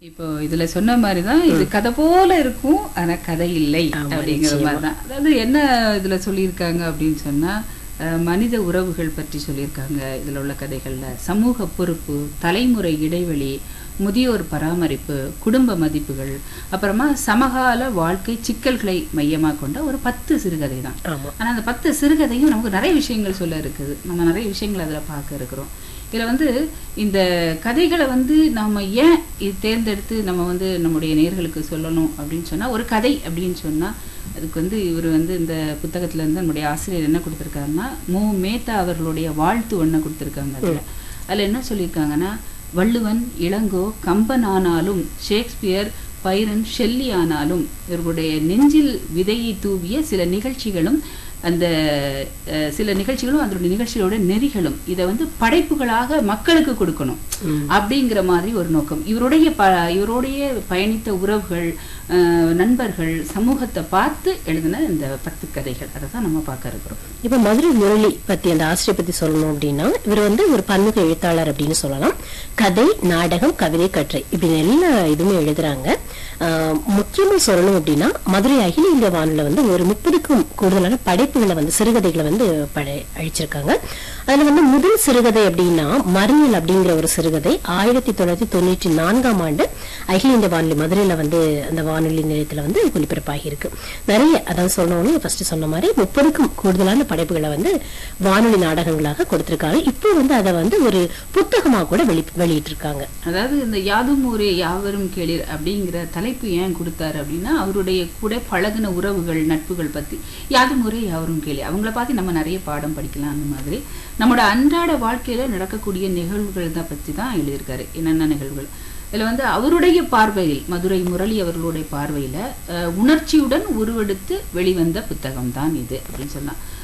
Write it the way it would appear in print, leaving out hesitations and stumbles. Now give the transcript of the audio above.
இப்போ இதுல சொன்ன மாதிரி தான் இது கதை போல இருக்கும், ஆனா கதை இல்லை அப்படிங்கிற மாதிரி தான். அதாவது என்ன இதுல சொல்லியிருக்காங்க அப்படின்னு சொன்னா, மனித உறவுகள் பற்றி சொல்லியிருக்காங்க இதுல உள்ள கதைகள்ல. சமூக பொறுப்பு, தலைமுறை இடைவெளி, முதியோர் பராமரிப்பு, குடும்ப மதிப்புகள், அப்புறமா சமகால வாழ்க்கை சிக்கல்களை மையமாக கொண்ட ஒரு 10 சிறுகதை தான். ஆனால் அந்த 10 சிறுகதையும் நமக்கு நிறைய விஷயங்கள் சொல்ல இருக்குது. நம்ம நிறைய விஷயங்கள் அதில் பார்க்க இருக்கிறோம். இதில் இந்த கதைகளை நாம் ஏன் இது தேர்ந்தெடுத்து நம்ம நம்முடைய நேயர்களுக்கு சொல்லணும் அப்படின்னு சொன்னால், ஒரு கதை அப்படின்னு சொன்னால் அதுக்கு இவர் இந்த புத்தகத்துல இருந்து நம்முடைய ஆசிரியர் என்ன கொடுத்துருக்காருன்னா, மு. மேத்தா அவர்களுடைய வாழ்த்து ஒன்று கொடுத்துருக்காங்க. அதில் என்ன சொல்லியிருக்காங்கன்னா, வள்ளுவன், இளங்கோ, கம்பன் ஆனாலும், ஷேக்ஸ்பியர், பைரன், ஷெல்லி ஆனாலும் இவர்களுடைய நெஞ்சில் விதையை தூவிய சில நிகழ்ச்சிகளும் அதனுடைய நிகழ்ச்சிகளோட நெறிகளும் இதை படைப்புகளாக மக்களுக்கு கொடுக்கணும் அப்படிங்கிற மாதிரி ஒரு நோக்கம். இவருடைய பயணித்த உறவுகள், நண்பர்கள், சமூகத்தை பார்த்து எழுதின இந்த 10 கதைகள், அதை தான் நம்ம பார்க்க இருக்கிறோம். இப்ப மதுரை முரளி பத்தி, அந்த ஆசிரியர் பத்தி சொல்லணும் அப்படின்னா, இவர் ஒரு பன்முக எழுத்தாளர் அப்படின்னு சொல்லலாம். கதை, நாடகம், கவிதை, கட்டுரை இப்படி எல்லா இதுவுமே எழுதுறாங்க. முக்கியமா சொல்லணும் அப்படின்னா, மதுரை அகில இந்திய வானொலியில ஒரு 30க்கும் கூடுதலான படைப்புகளை சிறுகதைகளை அழிச்சிருக்காங்க. அதுல முதல் சிறுகதை அப்படின்னா மறியல் அப்படிங்கிற ஒரு சிறுகதை 1994ஆம் ஆண்டு அகில இந்திய வானொலி மதுரையில அந்த வானொலி நிலையத்துல ஒளிபரப்பாகி இருக்கு. நிறைய, அதாவது சொல்லணும், ஃபர்ஸ்ட் சொன்ன மாதிரி 30க்கும் கூடுதலான படைப்புகளை வானொலி நாடகங்களாக கொடுத்திருக்காங்க. இப்போ அதை ஒரு புத்தகமா கூட வெளியிட்டு இருக்காங்க. அதாவது இந்த யாதும் ஊரே யாவரும் கேளீர் அப்படிங்கிற தலைப்பு ஏன் கொடுத்தாரு அப்படின்னா, அவருடைய கூட பழகின உறவுகள், நட்புகள் பத்தி. யாதும் ஊரே யாவரும் கேளீர், அவங்கள பார்த்து நம்ம நிறைய பாடம் படிக்கலாம். அந்த மாதிரி நம்மளோட அன்றாட வாழ்க்கையில நடக்கக்கூடிய நிகழ்வுகள் தான் பத்தி தான் எழுதியிருக்காரு. என்னென்ன நிகழ்வுகள் இதுல அவருடைய பார்வையில், மதுரை முரளி அவர்களுடைய பார்வையில உணர்ச்சியுடன் உருவெடுத்து வெளிவந்த புத்தகம் தான் இது அப்படின்னு சொல்லலாம்.